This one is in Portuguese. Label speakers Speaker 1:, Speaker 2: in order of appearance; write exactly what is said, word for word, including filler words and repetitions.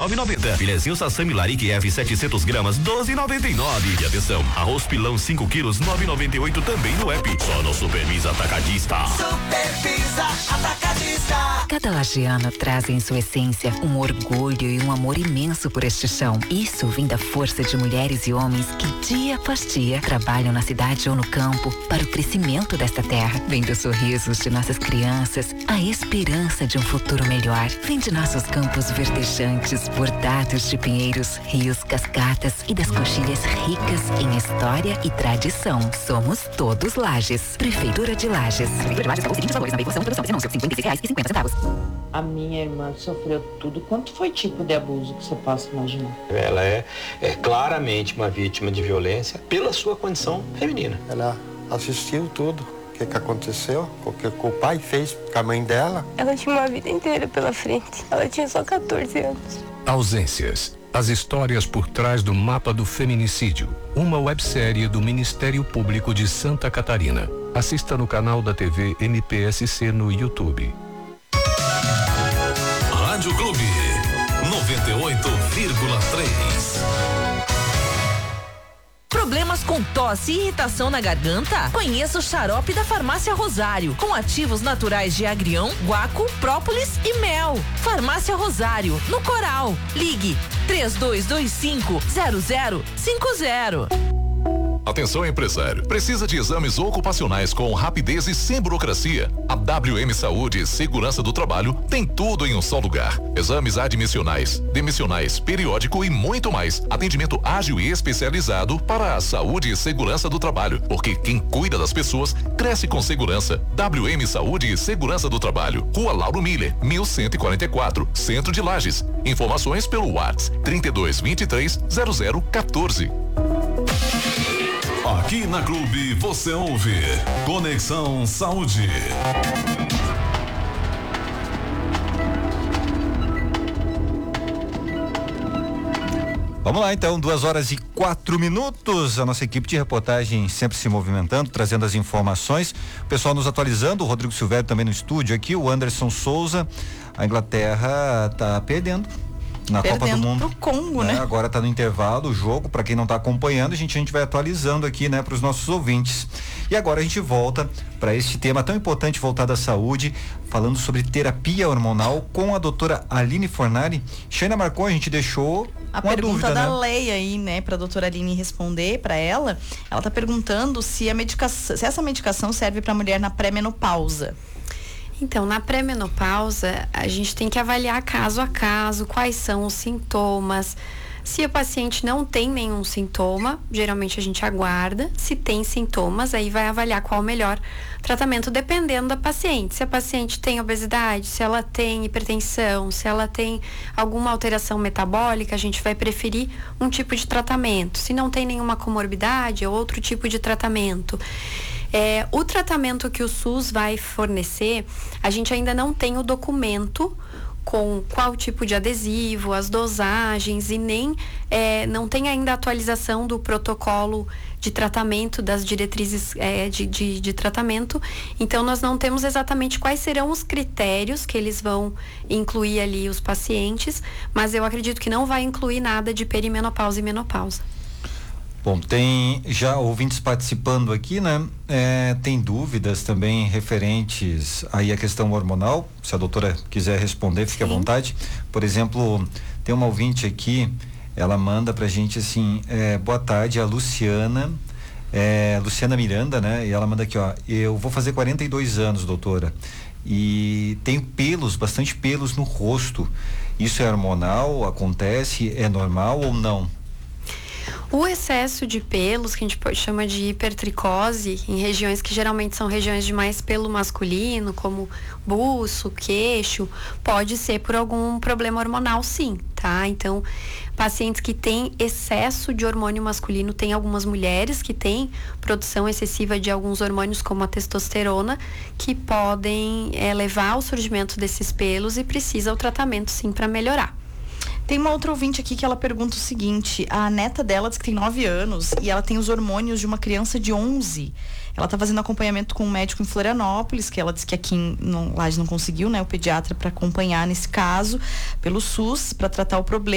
Speaker 1: nove e noventa. Filezinho Sassami Larique F setecentos gramas, doze e noventa e nove. E atenção, arroz pilão cinco quilos, nove e noventa e oito também no app. Só no Supervisa Atacadista.
Speaker 2: Supervisa Atacadista.
Speaker 3: Cada lagiano traz em sua essência um orgulho e um amor imenso por este chão. Isso vem da força de mulheres e homens que dia após dia trabalham na cidade ou no campo para o crescimento desta terra. Vem dos sorrisos de nossas crianças, a esperança de um futuro melhor. Vem de nossos campos verdejantes, bordados de pinheiros, rios, cascatas e das coxilhas ricas em história e tradição. Somos todos Lages. Prefeitura de Lages. Prefeitura de Lages pagou os seguintes valores na veiculação, produção, denúncia, cinquenta e seis reais e cinquenta centavos.
Speaker 4: A minha irmã sofreu tudo. Quanto foi tipo de abuso que você possa imaginar?
Speaker 5: Ela é, é claramente uma vítima de violência pela sua condição feminina.
Speaker 6: Ela assistiu tudo. O que, que aconteceu, o que, que o pai fez com a mãe dela.
Speaker 7: Ela tinha uma vida inteira pela frente. Ela tinha só catorze anos.
Speaker 8: Ausências. As histórias por trás do mapa do feminicídio. Uma websérie do Ministério Público de Santa Catarina. Assista no canal da T V M P S C no YouTube.
Speaker 9: Rádio Clube noventa e oito vírgula três.
Speaker 10: Problemas com tosse e irritação na garganta? Conheça o xarope da Farmácia Rosário, com ativos naturais de agrião, guaco, própolis e mel. Farmácia Rosário, no Coral. Ligue três dois dois cinco, zero zero cinco zero.
Speaker 9: Atenção, empresário. Precisa de exames ocupacionais com rapidez e sem burocracia? A W M Saúde e Segurança do Trabalho tem tudo em um só lugar. Exames admissionais, demissionais, periódico e muito mais. Atendimento ágil e especializado para a saúde e segurança do trabalho. Porque quem cuida das pessoas cresce com segurança. W M Saúde e Segurança do Trabalho. Rua Lauro Miller, mil cento e quarenta e quatro, Centro de Lages. Informações pelo WhatsApp trinta e dois, vinte e três, zero zero quatorze. Aqui na Clube você ouve Conexão Saúde.
Speaker 11: Vamos lá então, duas horas e quatro minutos, a nossa equipe de reportagem sempre se movimentando, trazendo as informações, o pessoal nos atualizando, o Rodrigo Silvério também no estúdio aqui, o Anderson Souza. A Inglaterra tá perdendo na
Speaker 12: Perdendo
Speaker 11: Copa do Mundo.
Speaker 12: Pro Congo,
Speaker 11: né?
Speaker 12: né?
Speaker 11: Agora tá no intervalo o jogo, para quem não tá acompanhando, a gente, a gente vai atualizando aqui, né, para os nossos ouvintes. E agora a gente volta para este tema tão importante voltado à saúde, falando sobre terapia hormonal com a doutora Aline Fornari. Sheina Marcon, a gente deixou
Speaker 12: a
Speaker 11: uma
Speaker 12: pergunta
Speaker 11: dúvida,
Speaker 12: da
Speaker 11: né?
Speaker 12: Leia aí, né, para a doutora Aline responder para ela. Ela tá perguntando se a medicação, se essa medicação serve para mulher na pré-menopausa.
Speaker 13: Então, na pré-menopausa, a gente tem que avaliar caso a caso quais são os sintomas. Se a paciente não tem nenhum sintoma, geralmente a gente aguarda. Se tem sintomas, aí vai avaliar qual o melhor tratamento, dependendo da paciente. Se a paciente tem obesidade, se ela tem hipertensão, se ela tem alguma alteração metabólica, a gente vai preferir um tipo de tratamento. Se não tem nenhuma comorbidade, é outro tipo de tratamento. É, o tratamento que o SUS vai fornecer, a gente ainda não tem o documento com qual tipo de adesivo, as dosagens e nem é, não tem ainda a atualização do protocolo de tratamento, das diretrizes é, de, de, de tratamento. Então nós não temos exatamente quais serão os critérios que eles vão incluir ali os pacientes, mas eu acredito que não vai incluir nada de perimenopausa e menopausa.
Speaker 11: Bom, tem já ouvintes participando aqui, né? É, tem dúvidas também referentes aí à questão hormonal. Se a doutora quiser responder, fique Sim. à vontade. Por exemplo, tem uma ouvinte aqui, ela manda pra gente assim, é, boa tarde, a Luciana, é, Luciana Miranda, né? E ela manda aqui, ó, eu vou fazer quarenta e dois anos, doutora, e tenho pelos, bastante pelos no rosto. Isso é hormonal? Acontece? É normal ou não?
Speaker 13: O excesso de pelos, que a gente chama de hipertricose, em regiões que geralmente são regiões de mais pelo masculino, como buço, queixo, pode ser por algum problema hormonal, sim, tá? Então, pacientes que têm excesso de hormônio masculino, tem algumas mulheres que têm produção excessiva de alguns hormônios, como a testosterona, que podem é, levar ao surgimento desses pelos e precisa o tratamento, sim, para melhorar.
Speaker 12: Tem uma outra ouvinte aqui que ela pergunta o seguinte: a neta dela diz que tem nove anos e ela tem os hormônios de uma criança de onze. Ela está fazendo acompanhamento com um médico em Florianópolis, que ela disse que aqui em não, Lages não conseguiu, né, o pediatra para acompanhar nesse caso pelo SUS para tratar o problema.